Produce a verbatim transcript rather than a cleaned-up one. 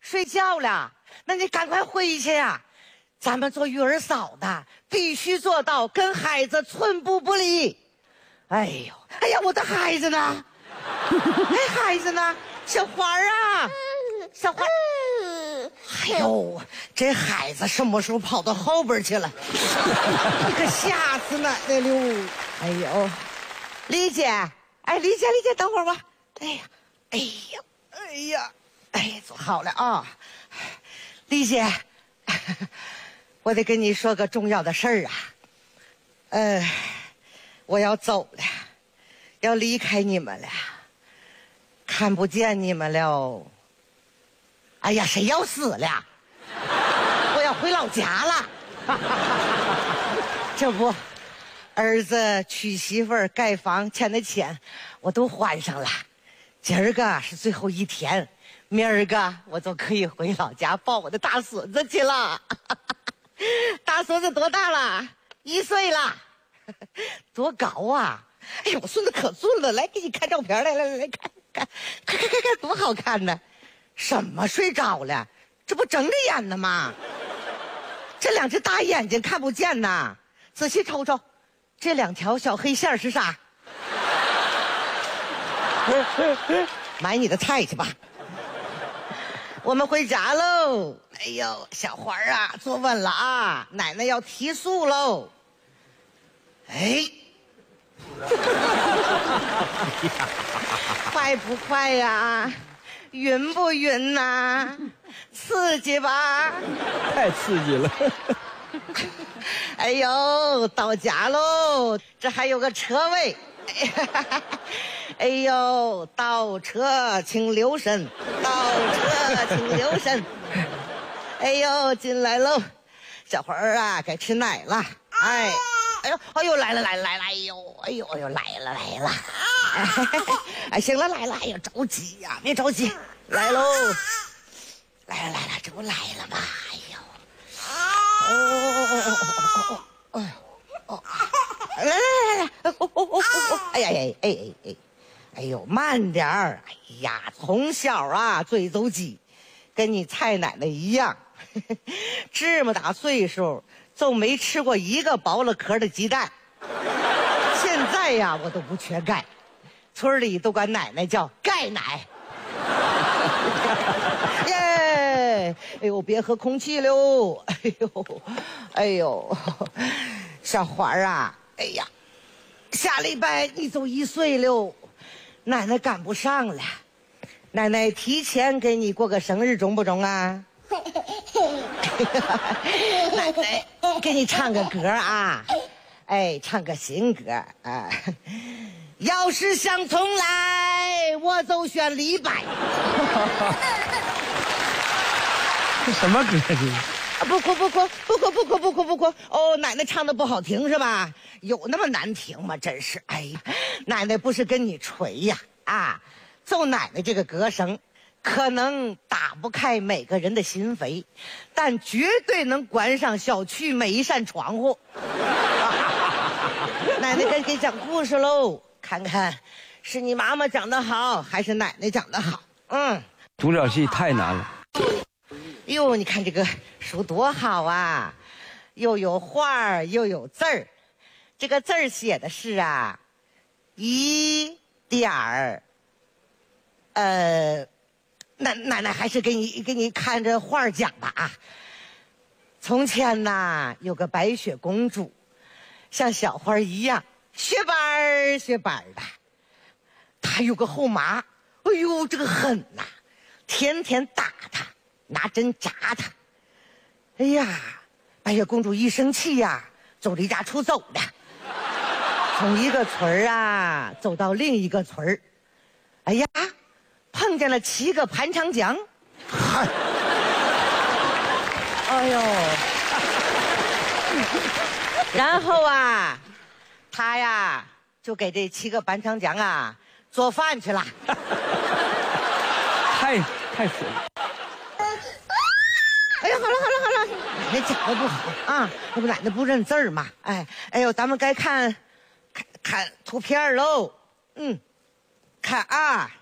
睡觉了，那你赶快回去呀！咱们做育儿嫂的必须做到跟孩子寸步不离。哎呦，哎呀，我的孩子呢？哎，孩子呢？小花啊，小花。哎呦，这孩子什么时候跑到后边去了？你可吓死奶奶了！哎呦，李姐，哎，李姐，李姐，等会儿吧。哎呀，哎呀，哎呀，哎，坐好了啊，李姐，我得跟你说个重要的事儿啊。呃，我要走了，要离开你们了，看不见你们了。哎呀，谁要死了？我要回老家了。这不，儿子娶媳妇儿、盖房欠的钱，我都还上了。今儿个是最后一天，明儿个我就可以回老家抱我的大孙子去了。大孙子多大了？一岁了。多高啊！哎呀，我孙子可俊了，来给你看照片，来来来来看看，看看看看，多好看呢！什么睡着了？这不睁着眼呢吗？这两只大眼睛看不见呐！仔细瞅瞅，这两条小黑线是啥？买你的菜去吧。我们回家喽。哎呦，小花啊，坐稳了啊，奶奶要提速喽。哎，快不快呀？晕不晕呐？刺激吧？ 太刺激了。 哎呦，到家喽，这还有个车位。哎呦，倒车请留神，倒车请留神。哎呦，进来喽，小花儿啊，该吃奶了。哎，哎呦，哎呦，来了来了来了，哎呦，哎呦，哎呦，来了来了。哎，行了，来了，哎呀，着急呀、啊，别着急，来喽，来了来了，这不来了吗？哎呦，哦哦哦哦哦哦，来来来来，哦哦哦哦，哎呀哎哎哎哎，哎呦，慢点儿，哎呀，从小啊嘴走鸡，跟你蔡奶奶一样，这么大岁数就没吃过一个剥了壳的鸡蛋，现在呀我都不缺钙。村里都管奶奶叫钙奶。耶！哎呦，别喝空气喽！哎呦，哎呦，小花啊，哎呀，下礼拜你就一岁了，奶奶赶不上了，奶奶提前给你过个生日，中不中啊？奶奶给你唱个歌啊，哎，唱个新歌啊。要是想重来，我就选李白。 这什么歌这是？ 啊，不哭不哭不哭不哭不哭不哭！哦，奶奶唱的不好听是吧？有那么难听吗？真是，哎呀，奶奶不是跟你吹呀，啊，就奶奶这个歌声，可能打不开每个人的心扉，但绝对能关上小区每一扇窗户。奶奶该给讲故事喽。看看，是你妈妈长得好，还是奶奶长得好？嗯， 独角戏太难了。 哟，你看这个书多好啊，又有画又有字儿。这个字儿写的是啊，一点儿。呃，奶奶奶还是给你给你看着画讲吧啊。从前呐，有个白雪公主，像小花一样。雪白儿雪白的，他有个后妈，哎呦，这个狠呐、啊，天天打他，拿针扎他。哎呀，白雪公主一生气呀、啊，就离家出走了，从一个村儿啊走到另一个村儿。哎呀，碰见了七个潘长江。嗨，哎呦，然后啊。他呀，就给这七个潘长江啊做饭去了。 太太损了。 哎呀，好了好了好了，奶奶讲的不好啊，那不奶奶不认字儿嘛？哎哎呦，咱们该看看看图片喽。嗯，看啊，